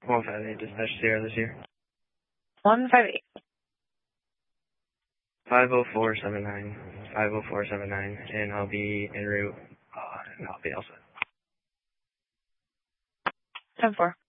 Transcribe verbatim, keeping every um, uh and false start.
one five eight, dispatch Sierra this year. one five eight. five oh four seven nine. five oh four seven nine, and I'll be en route, uh, and I'll be all set. ten four.